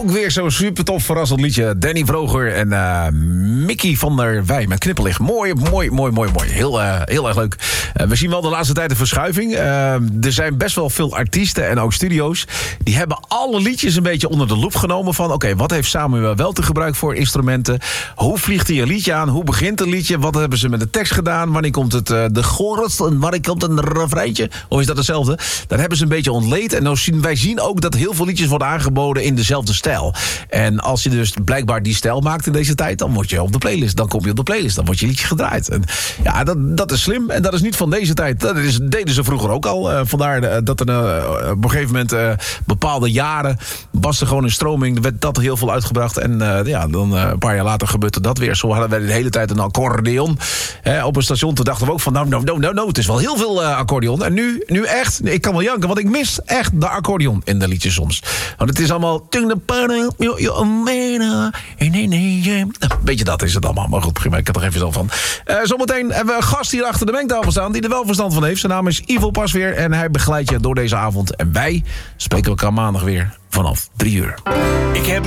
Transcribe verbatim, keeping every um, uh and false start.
ook weer zo'n super tof verrassend liedje. Danny Vroger en uh, Mickey van der Wij met Knipperlicht. Mooi, mooi, mooi, mooi, mooi. Heel, uh, heel erg leuk. Uh, we zien wel de laatste tijd een verschuiving. Uh, er zijn best wel veel artiesten en ook studio's. Die hebben alle liedjes een beetje onder de loep genomen van... oké, okay, wat heeft Samuel wel te gebruiken voor instrumenten? Hoe vliegt hij een liedje aan? Hoe begint een liedje? Wat hebben ze met de tekst gedaan? Wanneer komt het uh, de chorus? En wanneer komt een refreintje? Of is dat hetzelfde? Dat hebben ze een beetje ontleed. En nou zien, wij zien ook dat heel veel liedjes worden aangeboden in dezelfde stijl. En als je dus blijkbaar die stijl maakt in deze tijd... dan word je op de playlist. Dan kom je op de playlist. Dan wordt je liedje gedraaid. En ja, dat, dat is slim. En dat is niet van deze tijd. Dat is, deden ze vroeger ook al. Uh, vandaar uh, dat er uh, op een gegeven moment... Uh, bepaalde jaren was er gewoon een stroming. Er werd dat heel veel uitgebracht. En uh, ja, dan uh, een paar jaar later gebeurde dat weer. Zo hadden wij de hele tijd een accordeon. Hè, op een station. Toen dachten we ook van... nou, nou, nou, nou, nou het is wel heel veel uh, accordeon. En nu, nu echt... ik kan wel janken. Want ik mis echt de accordeon in de liedjes soms. Want het is allemaal... beetje dat is het allemaal. Maar goed, prima. Ik heb er even zo van. Uh, zometeen hebben we een gast hier achter de mengtafel staan... die er wel verstand van heeft. Zijn naam is Ivo Pasveer. En hij begeleidt je door deze avond. En wij spreken elkaar maandag weer vanaf drie uur. Ik heb